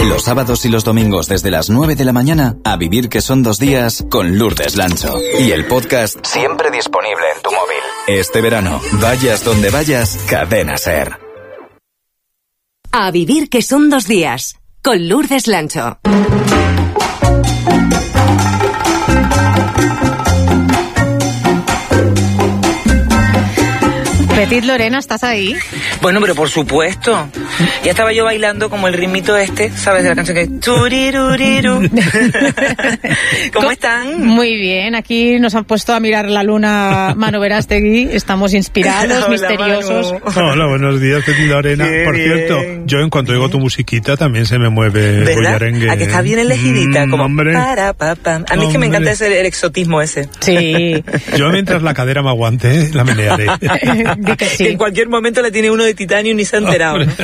Los sábados y los domingos desde las 9 de la mañana, A Vivir que son 2 días con Lourdes Lancho. Y el podcast siempre disponible en tu móvil. Este verano, vayas donde vayas, Cadena SER. A Vivir que son 2 días con Lourdes Lancho. Petit Lorena, ¿estás ahí? Bueno, pero por supuesto. Ya estaba yo bailando como el ritmito ¿sabes? De la canción que es turiruriru. ¿Cómo están? Muy bien, aquí nos han puesto a mirar la luna Manu Verástegui, estamos inspirados, hola, misteriosos. Manu. Hola, buenos días, Petit Lorena. Qué por bien. Cierto, yo en cuanto oigo tu musiquita también se me mueve bullerengue. ¿A que está bien elegidita? Como hombre. Para, pa, pa. A mí es que me encanta el exotismo ese. Sí. Yo mientras la cadera me aguante, la menearé. Sí. En cualquier momento le tiene uno de titanio y ni se ha enterado, ¿no?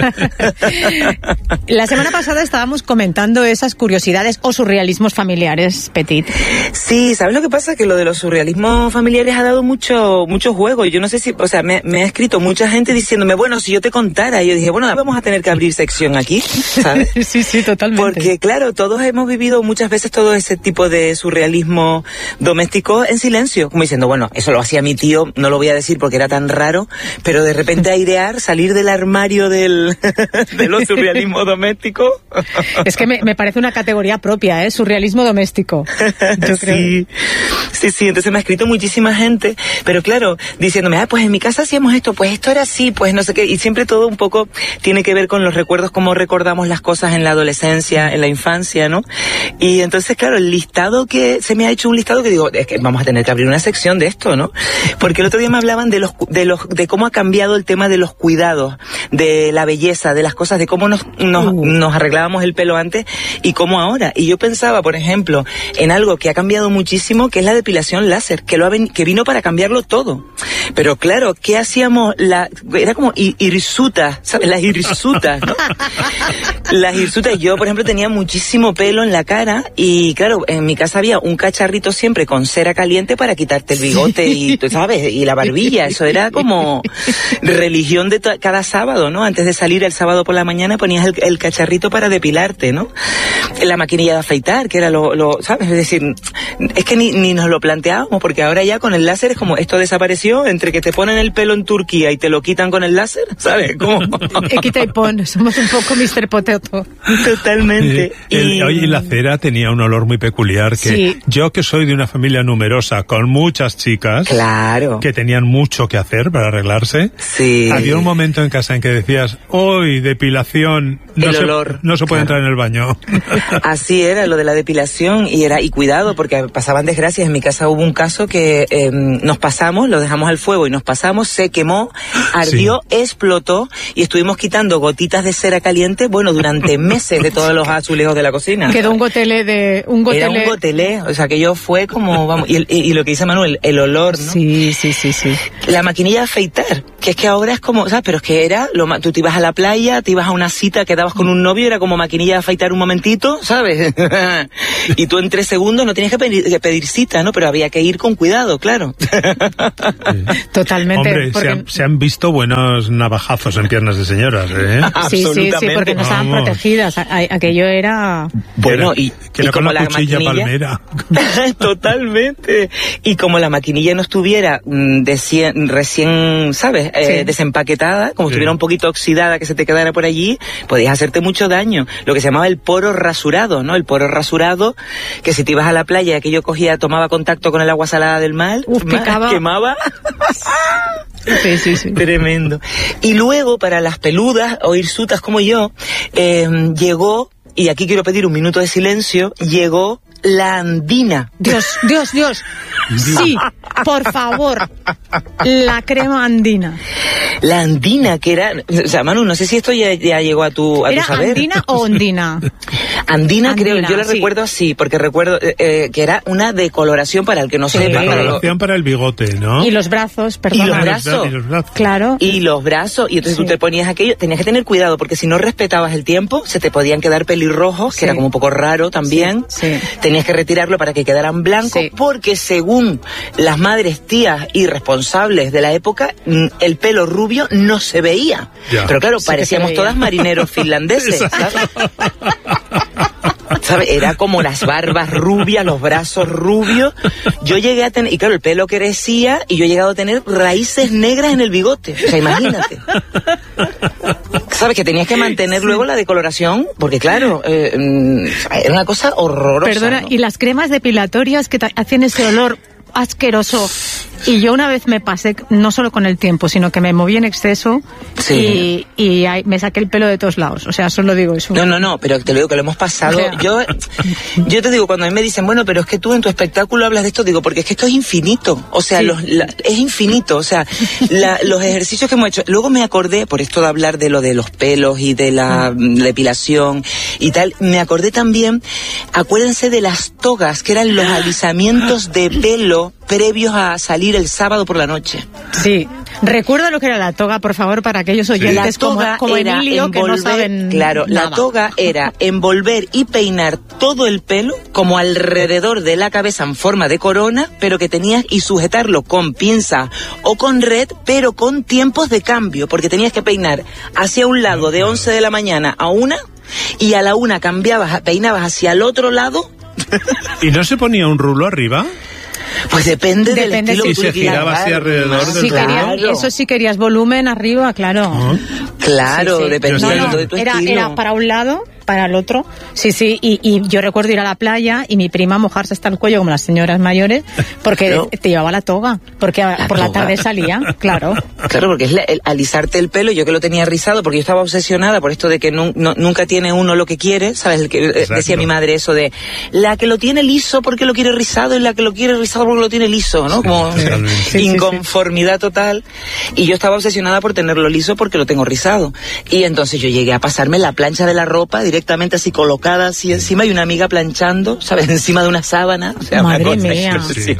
La semana pasada estábamos comentando esas curiosidades o surrealismos familiares, Petit. Sí, ¿sabes lo que pasa? Que lo de los surrealismos familiares ha dado mucho juego. Yo no sé si, o sea, me ha escrito mucha gente diciéndome, bueno, si yo te contara. Y yo dije, bueno, vamos a tener que abrir sección aquí, ¿sabes? Sí, totalmente. Porque, claro, todos hemos vivido muchas veces todo ese tipo de surrealismo doméstico en silencio. Como diciendo, bueno, eso lo hacía mi tío, no lo voy a decir porque era tan raro, pero de repente airear, salir del armario de los surrealismo doméstico. Es que me parece una categoría propia, surrealismo doméstico. Yo creo. Sí, entonces me ha escrito muchísima gente, pero claro, diciéndome, pues en mi casa hacíamos esto, pues esto era así, pues no sé qué, y siempre todo un poco tiene que ver con los recuerdos, cómo recordamos las cosas en la adolescencia, en la infancia, ¿no? Y entonces, claro, el listado que se me ha hecho un listado que digo, es que vamos a tener que abrir una sección de esto, ¿no? Porque el otro día me hablaban de cómo ha cambiado el tema de los cuidados, de la belleza, de las cosas, de cómo nos arreglábamos el pelo antes y cómo ahora. Y yo pensaba, por ejemplo, en algo que ha cambiado muchísimo, que es la depilación láser, que vino para cambiarlo todo. Pero claro, ¿qué hacíamos? Era como hirsutas, ¿sabes? Las hirsutas, ¿no? Las hirsutas. Yo, por ejemplo, tenía muchísimo pelo en la cara y, claro, en mi casa había un cacharrito siempre con cera caliente para quitarte el bigote y, tú sabes, y la barbilla. Eso era como religión de cada sábado, ¿no? Antes de salir el sábado por la mañana ponías el cacharrito para depilarte, ¿no? La maquinilla de afeitar, que era ¿sabes? Es decir, es que ni nos lo planteábamos, porque ahora ya con el láser es como, esto desapareció, entre que te ponen el pelo en Turquía y te lo quitan con el láser, ¿sabes? ¿Cómo? Quita y pon, somos un poco Mr. Potato. Totalmente. Y la cera tenía un olor muy peculiar, que sí. Yo que soy de una familia numerosa, con muchas chicas, claro, que tenían mucho que hacer para arreglarse, sí. Había un momento en casa en que decías, hoy depilación, no se puede entrar en el baño. Así era lo de la depilación, y cuidado, porque pasaban desgracias. En mi casa hubo un caso que nos pasamos, lo dejamos al fuego y nos pasamos, se quemó, ardió, sí. Explotó y estuvimos quitando gotitas de cera caliente, bueno, durante meses de todos los azulejos de la cocina. Quedó un gotelé. Era un gotelé, o sea, que yo fue como, vamos, y lo que dice Manuel, el olor, ¿no? Sí. La maquinilla de afeitar, que es que ahora es como, ¿sabes? Pero es que era, tú te ibas a la playa, te ibas a una cita, quedabas con un novio, era como maquinilla de afeitar un momentito, ¿sabes? Y tú en 3 segundos no tenías que pedir cita, ¿no? Pero había que ir con cuidado, claro. Totalmente. Hombre, porque se han visto buenos navajazos en piernas de señoras, ¿eh? Sí, porque no estaban protegidas. Aquello era... Bueno, y era como la cuchilla palmera. Totalmente. Y como la maquinilla no estuviera recién, ¿sabes? Desempaquetada, como estuviera un poquito oxidada, que se te quedara por allí, podías hacerte mucho daño. Lo que se llamaba el poro rasurado, ¿no? El poro rasurado, que si te ibas a la playa, aquello tomaba contacto con el agua salada del mar, quemaba. Sí. Tremendo. Y luego, para las peludas o hirsutas como yo, llegó, y aquí quiero pedir un minuto de silencio, llegó la andina. Dios. Sí, por favor. La crema andina. La andina, que era... O sea, Manu, no sé si esto ya llegó a tu saber. ¿Era andina o ondina? Andina, creo, yo la recuerdo así, porque recuerdo que era una decoloración, para el que no sepa. Decoloración para el bigote, ¿no? Y los brazos, perdón. Y los brazos. Claro. Y los brazos. Y entonces tú te ponías aquello, tenías que tener cuidado, porque si no respetabas el tiempo, se te podían quedar pelirrojos, que era como un poco raro también. Sí. Tenías que retirarlo para que quedaran blancos, porque según las madres, tías y responsables de la época, el pelo rubio no se veía. Ya. Pero claro, parecíamos todas marineros finlandeses, ¿sabes? ¿sabes? Era como las barbas rubias, los brazos rubios. Yo llegué a tener, y claro, el pelo crecía y yo he llegado a tener raíces negras en el bigote. O sea, imagínate. ¿Sabes? Que tenías que mantener luego la decoloración, porque claro, era una cosa horrorosa. Perdona, ¿no? y las cremas depilatorias que hacían ese olor asqueroso. Y yo una vez me pasé, no solo con el tiempo, sino que me moví en exceso y me saqué el pelo de todos lados. O sea, solo digo eso. No, pero te lo digo que lo hemos pasado. O sea, yo te digo, cuando a mí me dicen, bueno, pero es que tú en tu espectáculo hablas de esto, digo, porque es que esto es infinito. O sea, es infinito. O sea, los ejercicios que hemos hecho. Luego me acordé, por esto de hablar de lo de los pelos y de la depilación y tal, me acordé también, acuérdense de las togas, que eran los alisamientos de pelo previos a salir el sábado por la noche. Sí. Recuerda lo que era la toga, por favor, para aquellos oyentes como Emilio, que no saben Claro, nada. La toga era envolver y peinar todo el pelo como alrededor de la cabeza en forma de corona, pero que tenías y sujetarlo con pinza o con red, pero con tiempos de cambio, porque tenías que peinar hacia un lado de 11 de la mañana a 1 y a la 1 peinabas hacia el otro lado. ¿Y no se ponía un rulo arriba? Pues depende del estilo que tú quieras. Y se giraba así alrededor del claro. Eso sí querías volumen arriba, claro. Uh-huh. Claro, sí. dependiendo de tu estilo. Era para un lado, para el otro. Sí, y yo recuerdo ir a la playa y mi prima mojarse hasta el cuello como las señoras mayores porque te llevaba la toga, porque por la tarde salía, claro. Claro, porque es alisarte el pelo, yo que lo tenía rizado, porque yo estaba obsesionada por esto de que nunca tiene uno lo que quiere, ¿sabes? Decía mi madre eso de, la que lo tiene liso porque lo quiere rizado y la que lo quiere rizado porque lo tiene liso, ¿no? Como inconformidad total. Y yo estaba obsesionada por tenerlo liso porque lo tengo rizado. Y entonces yo llegué a pasarme la plancha de la ropa directamente así colocada así encima y una amiga planchando, ¿sabes? Encima de una sábana. O sea, madre mía.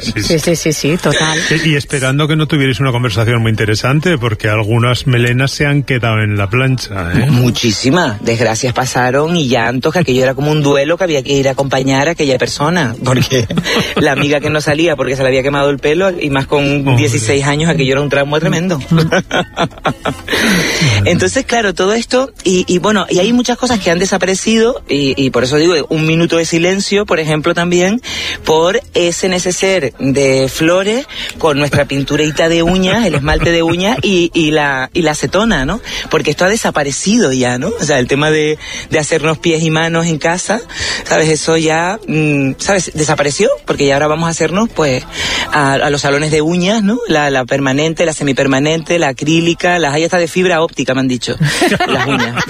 Sí, total. Y esperando que no tuvierais una conversación muy interesante, porque algunas melenas se han quedado en la plancha, ¿eh? Muchísimas desgracias pasaron y llantos, que aquello era como un duelo que había que ir a acompañar a aquella persona, porque la amiga que no salía porque se le había quemado el pelo, y más con 16 años, aquello era un trauma tremendo. Entonces, claro, todo esto, y bueno, y hay muchas cosas que han desaparecido, y por eso digo, un minuto de silencio, por ejemplo, también, por ese neceser de flores, con nuestra pinturita de uñas, el esmalte de uñas, y la acetona, ¿no? Porque esto ha desaparecido ya, ¿no? O sea, el tema de hacernos pies y manos en casa, ¿sabes? Eso ya, ¿sabes? Desapareció, porque ya ahora vamos a hacernos, pues, a los salones de uñas, ¿no? La permanente, la semipermanente, la acrílica, las hay hasta de fibra óptica, me han dicho, las uñas.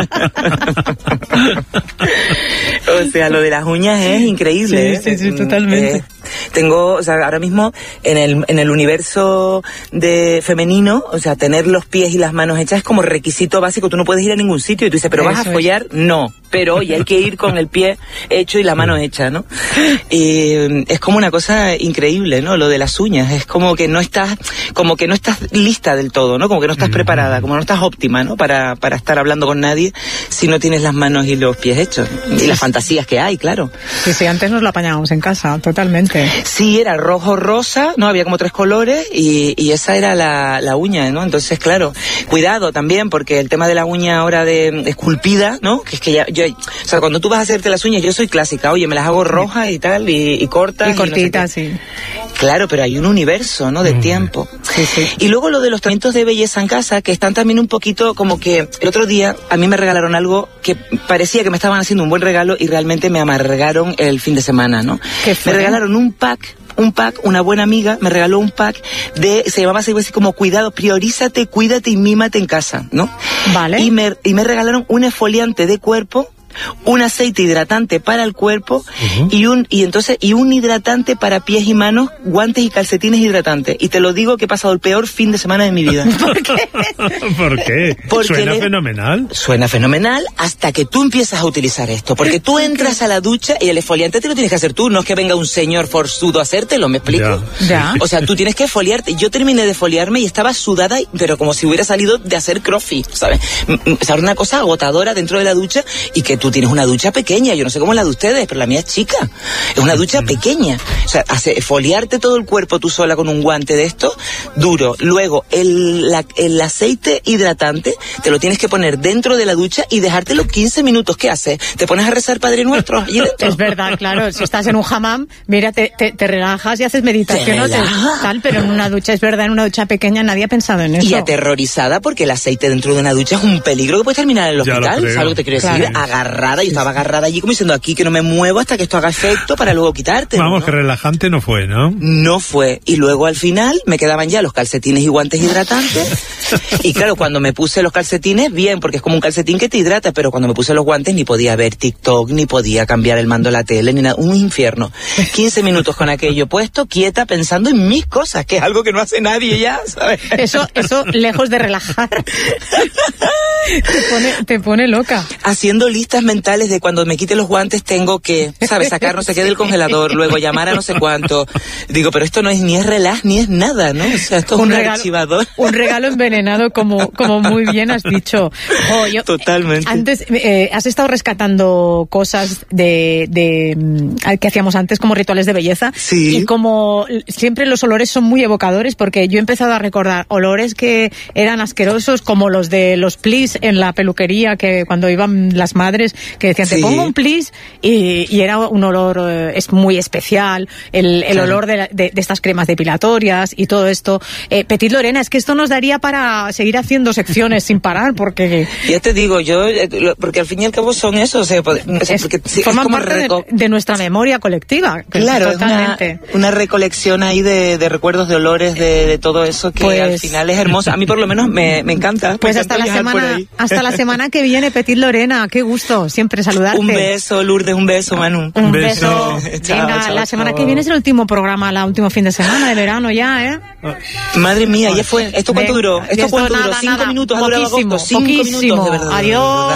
O sea, lo de las uñas es increíble. Sí, totalmente. Tengo, o sea, ahora mismo en el universo de femenino, o sea, tener los pies y las manos hechas es como requisito básico. Tú no puedes ir a ningún sitio y tú dices, ¿pero vas a follar? No. Pero oye, hay que ir con el pie hecho y la mano hecha, ¿no? Y es como una cosa increíble, ¿no? Lo de las uñas, es como que no estás lista del todo, ¿no? Como que no estás preparada, como no estás óptima, ¿no? Para estar hablando con nadie si no tienes las manos y los pies hechos. Y las fantasías que hay, claro. Sí, antes nos lo apañábamos en casa, totalmente. Sí, era rojo, rosa, ¿no? Había como 3 colores y esa era la uña, ¿no? Entonces, claro, cuidado también, porque el tema de la uña ahora de esculpida, ¿no? Que es que o sea, cuando tú vas a hacerte las uñas, yo soy clásica, oye, me las hago rojas y tal, y cortas. Y cortitas, no sé sí. Claro, pero hay un universo, ¿no? De tiempo. Sí. Y luego lo de los tratamientos de belleza en casa, que están también un poquito como que el otro día a mí me regalaron algo que parecía que me estaban haciendo un buen regalo y realmente me amargaron el fin de semana, ¿no? ¿Qué fue? Me regalaron un pack, una buena amiga me regaló un pack se llamaba así como cuidado, priorízate, cuídate y mímate en casa, ¿no? Vale. Y me regalaron un exfoliante de cuerpo, un aceite hidratante para el cuerpo y un hidratante para pies y manos, guantes y calcetines hidratantes. Y te lo digo que he pasado el peor fin de semana de mi vida. ¿Por qué? ¿Por qué? Suena fenomenal. Suena fenomenal hasta que tú empiezas a utilizar esto. Porque tú entras a la ducha y el exfoliante te lo tienes que hacer tú. No es que venga un señor forzudo a hacértelo, ¿me explico? Ya. O sea, tú tienes que exfoliarte. Yo terminé de foliarme y estaba sudada, pero como si hubiera salido de hacer crossfit, ¿sabes? O sea, una cosa agotadora dentro de la ducha y que tú tienes una ducha pequeña, yo no sé cómo es la de ustedes, pero la mía es chica, es una ducha pequeña. O sea, foliarte todo el cuerpo tú sola con un guante de esto, duro. Luego, el aceite hidratante te lo tienes que poner dentro de la ducha y dejártelo 15 minutos. ¿Qué haces? ¿Te pones a rezar Padre Nuestro allí dentro? Es verdad, claro. Si estás en un hammam, mira, te relajas y haces meditación, tal, pero en una ducha, es verdad, en una ducha pequeña nadie ha pensado en eso. Y aterrorizada porque el aceite dentro de una ducha es un peligro que puedes terminar en el hospital. ¿Sabes lo que te quiero decir? Claro. Agarrada, yo estaba agarrada allí como diciendo aquí que no me muevo hasta que esto haga efecto para luego quitarte. Vamos, ¿no? que relajante no fue, ¿no? No fue. Y luego al final me quedaban ya los calcetines y guantes hidratantes. Y claro, cuando me puse los calcetines, bien, porque es como un calcetín que te hidrata, pero cuando me puse los guantes ni podía ver TikTok, ni podía cambiar el mando de la tele, ni nada. Un infierno. 15 minutos con aquello puesto, quieta, pensando en mis cosas, que es algo que no hace nadie ya, ¿sabes? Eso lejos de relajar, te pone loca. Haciendo listas mentales de cuando me quite los guantes tengo que, ¿sabes? Sacar no sé qué del congelador, luego llamar a no sé cuánto. Digo, pero esto no es ni es relaj ni es nada, ¿no? O sea, esto es un archivador. Un regalo envenenado, como muy bien has dicho. Totalmente. Antes, has estado rescatando cosas que hacíamos antes como rituales de belleza. Sí. Y como siempre los olores son muy evocadores, porque yo he empezado a recordar olores que eran asquerosos, como los de los plis en la peluquería, que cuando iban las madres que decían, te pongo un plis, y era un olor es muy especial, el olor de estas cremas depilatorias y todo esto. Petit Lorena, es que esto nos daría para seguir haciendo secciones sin parar, porque... Ya te digo, porque al fin y al cabo son eso, o sea, porque forman parte de nuestra memoria colectiva. Claro, totalmente. Es una recolección ahí de recuerdos, de olores, de todo eso que al final es hermoso. A mí por lo menos me encanta. Pues hasta la semana que viene, Petit Lorena, qué gusto siempre saludarte. Un beso, Lourdes, un beso, Manu. Un beso. Venga, la semana que viene es el último programa, el último fin de semana de verano ya, ¿eh? Madre mía, ya fue. ¿Esto cuánto duró? ¿Esto cuánto duró? 5 minutos, ha durado agosto. 5 minutos, de verdad. Adiós.